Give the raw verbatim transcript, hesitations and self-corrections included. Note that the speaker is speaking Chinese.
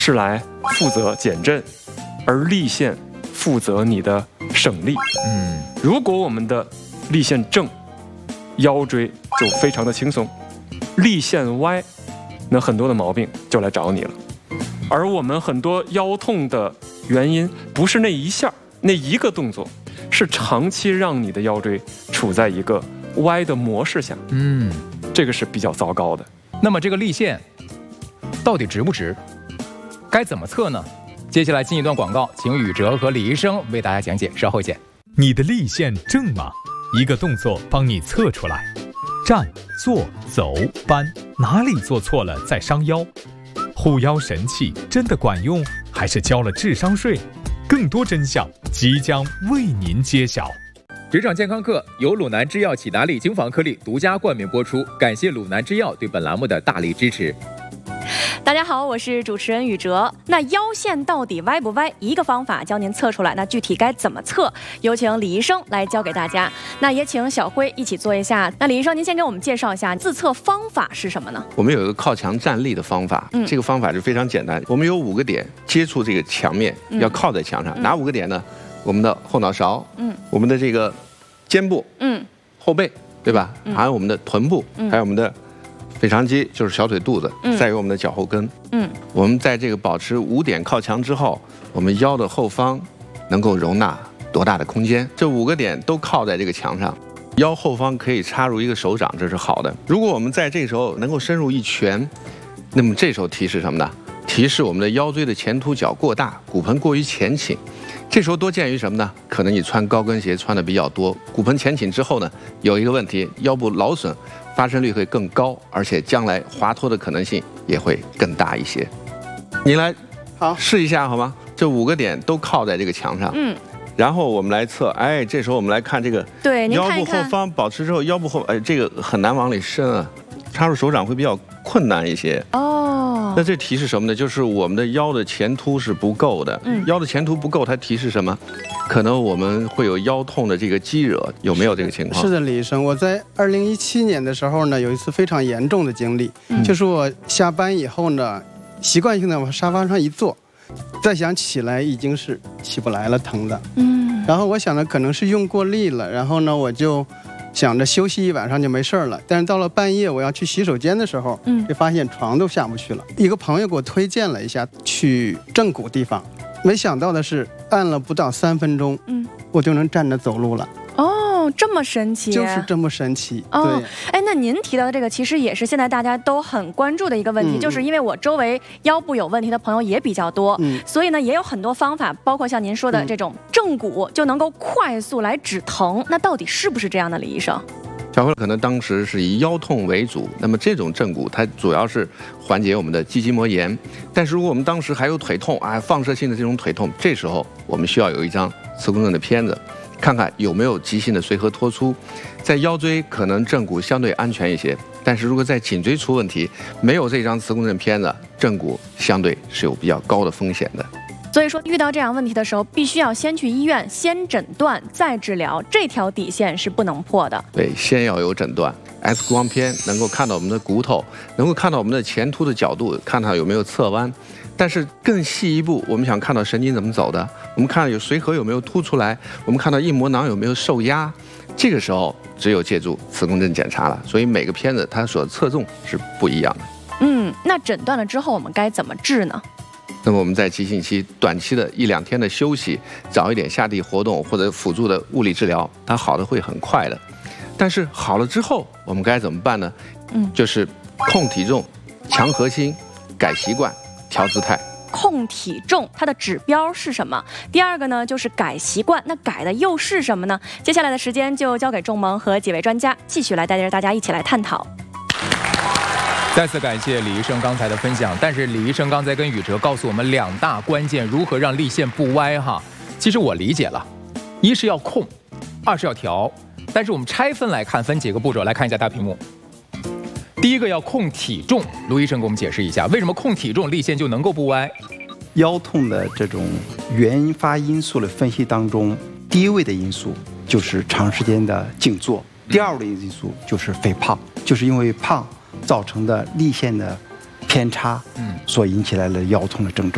是来负责减震，而立线负责你的省力。嗯，如果我们的立线正，腰椎就非常的轻松；立线歪，那很多的毛病就来找你了。而我们很多腰痛的原因，不是那一下、那一个动作，是长期让你的腰椎处在一个歪的模式下。嗯，这个是比较糟糕的。 那么这个立线到底直不直？该怎么测呢？接下来进一段广告，请宇哲和李医生为大家讲解，稍后见。 你的立线正吗？一个动作帮你测出来。站、坐、走、搬，哪里做错了再伤腰？护腰神器真的管用，还是交了智商税？更多真相即将为您揭晓。 职场健康课由鲁南制药启达利精防颗粒独家冠名播出，感谢鲁南制药对本栏目的大力支持。 大家好，我是主持人宇哲。那腰线到底歪不歪？一个方法教您测出来，那具体该怎么测？有请李医生来教给大家。那也请小辉一起做一下。那李医生，您先给我们介绍一下自测方法是什么呢？ 我们有一个靠墙站立的方法，嗯、这个方法是非常简单。我们有五个点接触这个墙面，嗯、要靠在墙上。嗯、哪五个点呢？我们的后脑勺，嗯，我们的这个肩部，嗯，后背，对吧？嗯、还有我们的臀部，嗯、还有我们的腓肠肌，就是小腿肚子，嗯、再有我们的脚后跟。嗯，我们在这个保持五点靠墙之后，我们腰的后方能够容纳多大的空间？这五个点都靠在这个墙上，腰后方可以插入一个手掌，这是好的。如果我们在这时候能够深入一拳，那么这时候提示什么呢？提示我们的腰椎的前凸角过大，骨盆过于前倾。这时候多见于什么呢？可能你穿高跟鞋穿的比较多，骨盆前倾之后呢，有一个问题，腰部劳损发生率会更高，而且将来滑脱的可能性也会更大一些。你来，好试一下好吗？这五个点都靠在这个墙上，嗯，然后我们来测，哎，这时候我们来看这个， 对， 腰部后方保持之后，腰部后，哎，这个很难往里伸啊，插入手掌会比较困难一些。哦。那这提示什么呢？就是我们的腰的前凸是不够的，嗯，腰的前凸不够，它提示什么？可能我们会有腰痛的这个激惹，有没有这个情况？ 是的，李医生，我在二零一七年的时候呢，有一次非常严重的经历，嗯、就是我下班以后呢，习惯性的往沙发上一坐，再想起来已经是起不来了，疼的，嗯，然后我想着可能是用过力了，然后呢，我就想着休息一晚上就没事了，但是到了半夜我要去洗手间的时候，嗯，就发现床都下不去了。一个朋友给我推荐了一下去正骨地方，没想到的是按了不到三分钟，嗯，我就能站着走路了。 哦，这么神奇， 就是这么神奇。 哦， 对， 哎，那您提到的这个其实也是现在大家都很关注的一个问题，嗯、就是因为我周围腰部有问题的朋友也比较多，嗯、所以呢也有很多方法，包括像您说的这种正骨就能够快速来止疼。那到底是不是这样的，李医生？ 小辉可能当时是以腰痛为主，那么这种正骨它主要是缓解我们的肌筋膜炎，但是如果我们当时还有腿痛啊，放射性的这种腿痛，这时候我们需要有一张磁共振的片子，看看有没有急性的髓核脱出。在腰椎可能正骨相对安全一些，但是如果在颈椎出问题，没有这张磁共振片子，正骨相对是有比较高的风险的。 所以说遇到这样问题的时候，必须要先去医院，先诊断再治疗，这条底线是不能破的。 对，先要有诊断 ，X 光片能够看到我们的骨头，能够看到我们的前凸的角度，看它有没有侧弯。但是更细一步，我们想看到神经怎么走的，我们看到有髓核有没有凸出来，我们看到硬膜囊有没有受压，这个时候只有借助磁共振检查了。所以每个片子它所侧重是不一样的。嗯， 那诊断了之后，我们该怎么治呢？ 那么我们在急性期、短期的一两天的休息，早一点下地活动或者辅助的物理治疗，它好的会很快的。但是好了之后，我们该怎么办呢？嗯，就是控体重、强核心、改习惯、调姿态。 控体重它的指标是什么？第二个呢，就是改习惯，那改的又是什么呢？接下来的时间就交给仲萌和几位专家继续来带着大家一起来探讨。 再次感谢李医生刚才的分享，但是李医生刚才跟宇哲告诉我们两大关键，如何让立线不歪哈。其实我理解了，一是要控，二是要调，但是我们拆分来看，分几个步骤来看一下大屏幕。第一个要控体重，卢医生给我们解释一下，为什么控体重立线就能够不歪？ 腰痛的这种原发因素的分析当中，第一位的因素就是长时间的静坐，第二位的因素就是肥胖，就是因为胖造成的立线的偏差，嗯，所引起来了腰痛的症状。